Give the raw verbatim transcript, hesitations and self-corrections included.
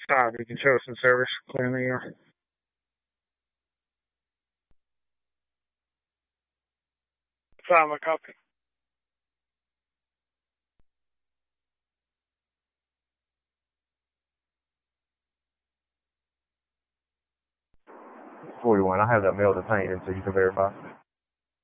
Stop. You can show some service. Clear the air. Stop. A copy. forty-one. I have that mailed to Tanton so you can verify.